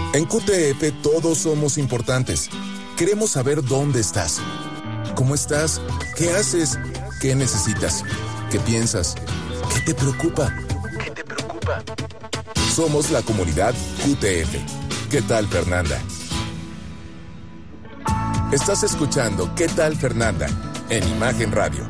En QTF todos somos importantes. Queremos saber dónde estás. ¿Cómo estás? ¿Qué haces? ¿Qué necesitas? ¿Qué piensas? ¿Qué te preocupa? ¿Qué te preocupa? Somos la comunidad QTF. ¿Qué tal, Fernanda? Estás escuchando ¿Qué tal, Fernanda? En Imagen Radio.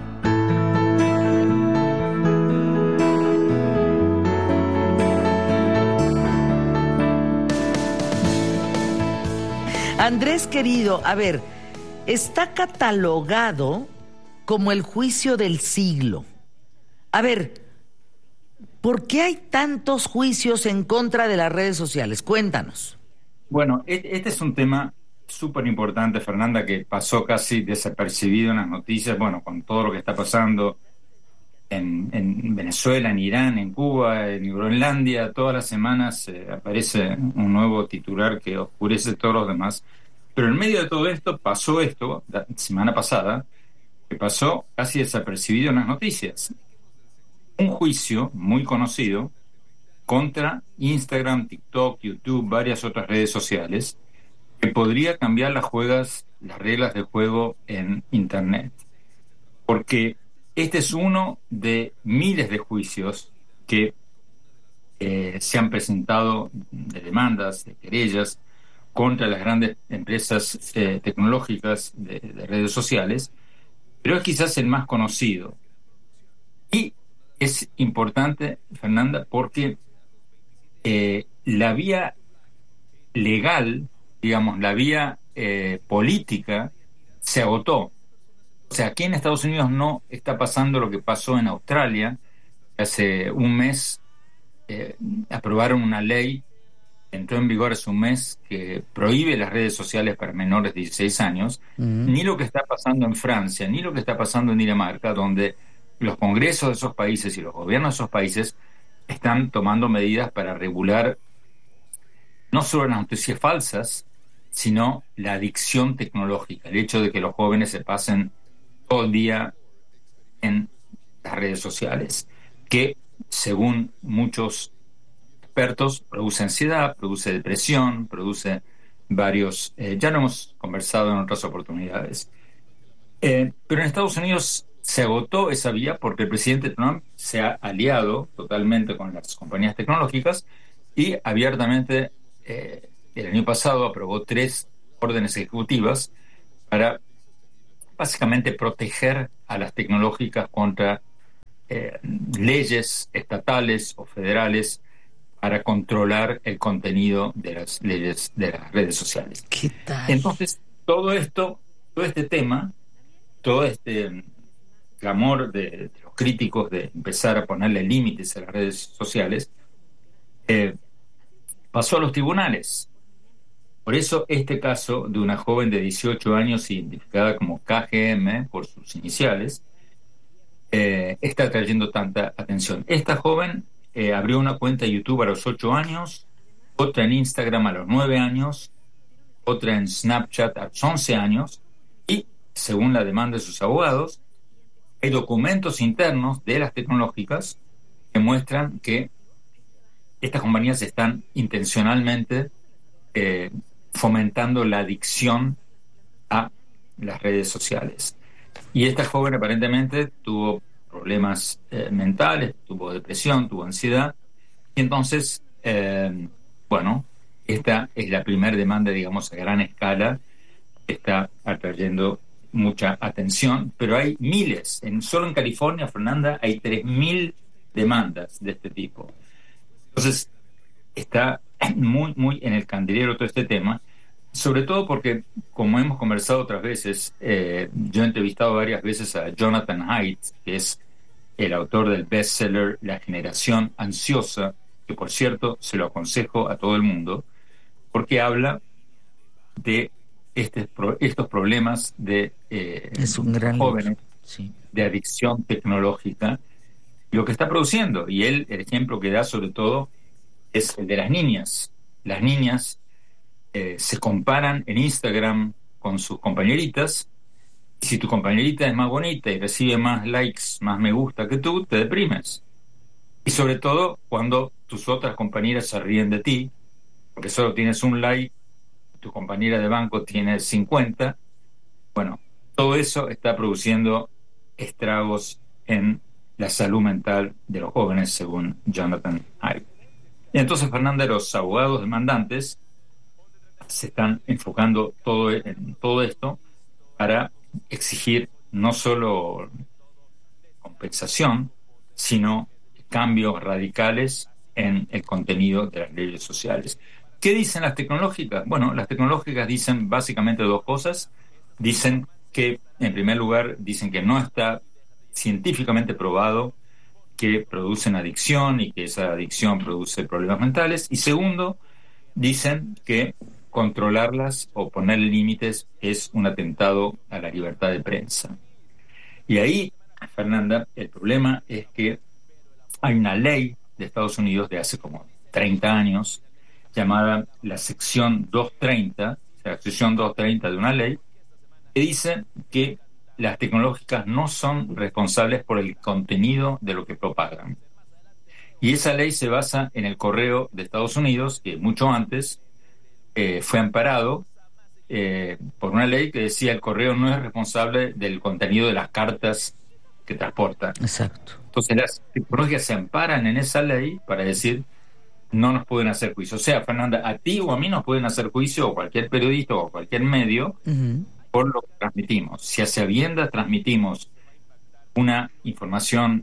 Andrés, querido, a ver, está catalogado como el juicio del siglo. A ver, ¿por qué hay tantos juicios en contra de las redes sociales? Cuéntanos. Bueno, este es un tema súper importante, Fernanda, que pasó casi desapercibido en las noticias, bueno, con todo lo que está pasando en Venezuela, en Irán, en Cuba, en Groenlandia. Todas las semanas aparece un nuevo titular que oscurece todos los demás. Pero en medio de todo esto pasó esto, la semana pasada, que pasó casi desapercibido en las noticias. Un juicio muy conocido contra Instagram, TikTok, YouTube, varias otras redes sociales, que podría cambiar las reglas de juego en Internet. Porque este es uno de miles de juicios que se han presentado, de demandas, de querellas, contra las grandes empresas tecnológicas de redes sociales, pero es quizás el más conocido. Y es importante, Fernanda, porque la vía legal, digamos, la vía política, se agotó. O sea, aquí en Estados Unidos no está pasando lo que pasó en Australia. Hace un mes aprobaron una ley, entró en vigor hace un mes, que prohíbe las redes sociales para menores de 16 años, ni lo que está pasando en Francia, ni lo que está pasando en Dinamarca, donde los congresos de esos países y los gobiernos de esos países están tomando medidas para regular no solo las noticias falsas, sino la adicción tecnológica, el hecho de que los jóvenes se pasen todo el día en las redes sociales, que según muchos expertos produce ansiedad, produce depresión, produce varios, ya lo hemos conversado en otras oportunidades. Pero en Estados Unidos se agotó esa vía porque el presidente Trump se ha aliado totalmente con las compañías tecnológicas y abiertamente el año pasado aprobó 3 órdenes ejecutivas para básicamente proteger a las tecnológicas contra leyes estatales o federales para controlar el contenido de las leyes de las redes sociales. ¿Qué tal? Entonces, todo este tema, todo este clamor de los críticos de empezar a ponerle límites a las redes sociales, pasó a los tribunales. Por eso este caso de una joven de 18 años identificada como KGM por sus iniciales está trayendo tanta atención. Esta joven abrió una cuenta de YouTube a los 8 años, otra en Instagram a los 9 años, otra en Snapchat a los 11 años, y según la demanda de sus abogados, hay documentos internos de las tecnológicas que muestran que estas compañías están intencionalmente fomentando la adicción a las redes sociales. Y esta joven aparentemente tuvo problemas mentales, tuvo depresión, tuvo ansiedad. Y entonces, bueno, esta es la primera demanda, digamos, a gran escala, que está atrayendo mucha atención, pero hay miles. Solo en California, Fernanda, hay 3.000 demandas de este tipo. Entonces, está muy, muy en el candelero todo este tema, sobre todo porque, como hemos conversado otras veces, yo he entrevistado varias veces a Jonathan Haidt, que es el autor del bestseller La generación ansiosa, que por cierto se lo aconsejo a todo el mundo, porque habla de estos problemas de es un gran jóvenes, sí, de adicción tecnológica, lo que está produciendo. Y el ejemplo que da sobre todo es el de las niñas. Las niñas se comparan en Instagram con sus compañeritas, y si tu compañerita es más bonita y recibe más likes, más me gusta que tú, te deprimes. Y sobre todo cuando tus otras compañeras se ríen de ti, porque solo tienes un like, tu compañera de banco tiene 50. Bueno, todo eso está produciendo estragos en la salud mental de los jóvenes, según Jonathan Ive. Y entonces, Fernanda, los abogados demandantes se están enfocando en todo esto para exigir no solo compensación, sino cambios radicales en el contenido de las leyes sociales. ¿Qué dicen las tecnológicas? Bueno, las tecnológicas dicen básicamente dos cosas. Dicen que, en primer lugar, dicen que no está científicamente probado que producen adicción y que esa adicción produce problemas mentales. Y segundo, dicen que controlarlas o poner límites es un atentado a la libertad de prensa. Y ahí, Fernanda, el problema es que hay una ley de Estados Unidos de hace como 30 años llamada la sección 230, o sea, la sección 230 de una ley, que dice que las tecnológicas no son responsables por el contenido de lo que propagan. Y esa ley se basa en el correo de Estados Unidos, que mucho antes fue amparado por una ley que decía el correo no es responsable del contenido de las cartas que transportan. Exacto. Entonces las tecnologías se amparan en esa ley para decir no nos pueden hacer juicio. O sea, Fernanda, a ti o a mí nos pueden hacer juicio, o cualquier periodista o cualquier medio, por lo que transmitimos. Si a sabiendas transmitimos una información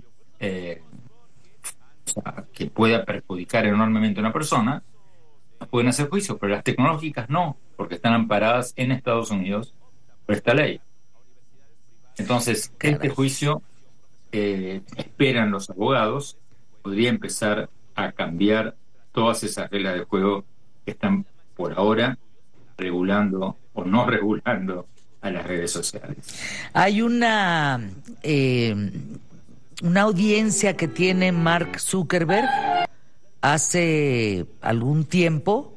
que pueda perjudicar enormemente a una persona, nos pueden hacer juicio, pero las tecnológicas no, porque están amparadas en Estados Unidos por esta ley. Entonces, este juicio, esperan los abogados, podría empezar a cambiar todas esas reglas de juego que están por ahora regulando o no regulando a las redes sociales. Hay una audiencia que tiene Mark Zuckerberg hace algún tiempo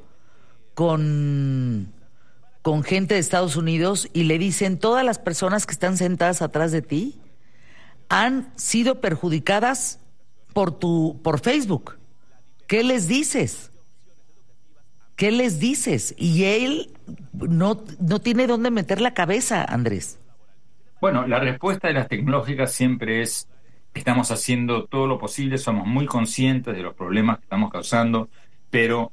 con gente de Estados Unidos y le dicen: todas las personas que están sentadas atrás de ti han sido perjudicadas por Facebook. ¿Qué les dices? ¿Qué les dices? Y él no tiene dónde meter la cabeza, Andrés. Bueno, la respuesta de las tecnológicas siempre es: estamos haciendo todo lo posible, somos muy conscientes de los problemas que estamos causando, pero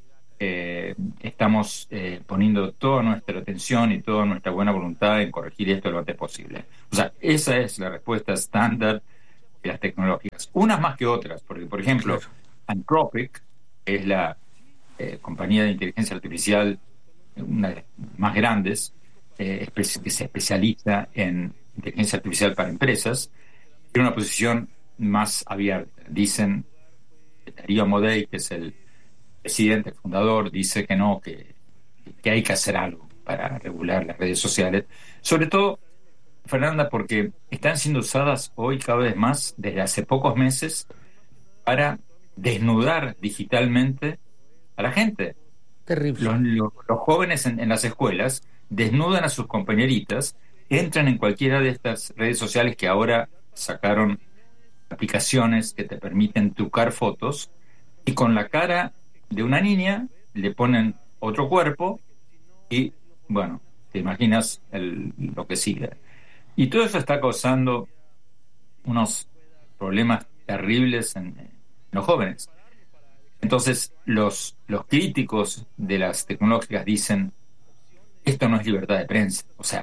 estamos poniendo toda nuestra atención y toda nuestra buena voluntad en corregir esto lo antes posible. O sea, esa es la respuesta estándar de las tecnológicas. Unas más que otras, porque, por ejemplo, claro, Anthropic es la compañía de inteligencia artificial, una de las más grandes, que se especializa en inteligencia artificial para empresas, tiene una posición más abierta. Dicen, Darío Amodei, que es el presidente, el fundador, dice que no, que hay que hacer algo para regular las redes sociales. Sobre todo, Fernanda, porque están siendo usadas hoy cada vez más, desde hace pocos meses, para desnudar digitalmente a la gente. Terrible. Los jóvenes en las escuelas desnudan a sus compañeritas, entran en cualquiera de estas redes sociales que ahora sacaron aplicaciones que te permiten trucar fotos, y con la cara de una niña le ponen otro cuerpo y, bueno, te imaginas lo que sigue. Y todo eso está causando unos problemas terribles en los jóvenes. Entonces, los críticos de las tecnológicas dicen: esto no es libertad de prensa. O sea,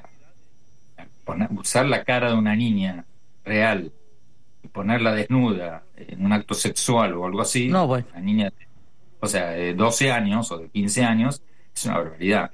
usar la cara de una niña real y ponerla desnuda en un acto sexual o algo así, no, bueno, la niña, o sea, de 12 años o de 15 años, es una barbaridad.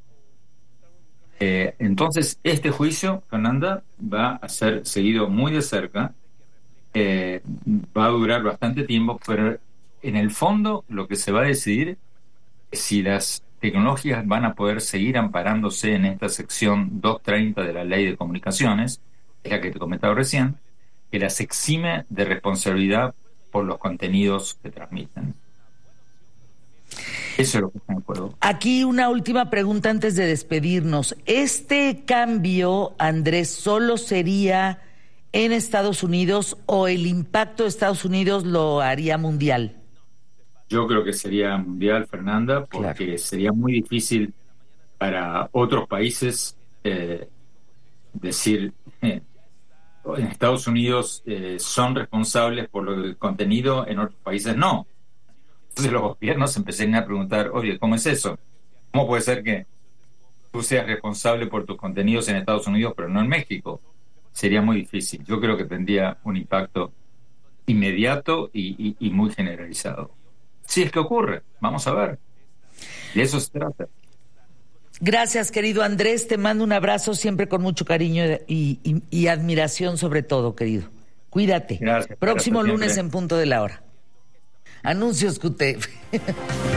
Entonces, este juicio, Fernanda, va a ser seguido muy de cerca, va a durar bastante tiempo, pero en el fondo lo que se va a decidir es si las tecnologías van a poder seguir amparándose en esta sección 230 de la Ley de Comunicaciones, es la que te comentaba recién, que las exime de responsabilidad por los contenidos que transmiten. Eso es lo que está de acuerdo. Aquí una última pregunta antes de despedirnos. ¿Este cambio, Andrés, solo sería en Estados Unidos o el impacto de Estados Unidos lo haría mundial? Yo creo que sería mundial, Fernanda, porque Claro. sería muy difícil para otros países decir, en Estados Unidos son responsables por el contenido, en otros países no. Entonces los gobiernos empezaron a preguntar, oye, ¿cómo es eso? ¿Cómo puede ser que tú seas responsable por tus contenidos en Estados Unidos, pero no en México? Sería muy difícil. Yo creo que tendría un impacto inmediato y muy generalizado. Si es que ocurre, vamos a ver. De eso se trata. Gracias, querido Andrés. Te mando un abrazo siempre con mucho cariño y admiración sobre todo, querido. Cuídate. Gracias. Próximo Hasta lunes siempre. en punto de la hora. Anuncios QT.